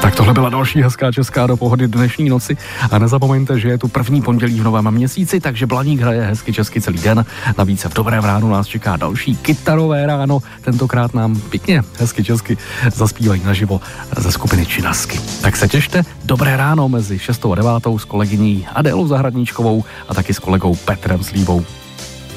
Tak tohle byla další hezká česká do pohody dnešní noci a nezapomeňte, že je tu první pondělí v novém měsíci, takže Blaník hraje hezky česky celý den. Navíc v Dobrém ránu nás čeká další kytarové ráno, tentokrát nám pěkně hezky česky zaspívají naživo ze skupiny Činasky. Tak se těšte, Dobré ráno mezi 6. a 9. s kolegyní Adélou Zahradníčkovou a taky s kolegou Petrem Slívou.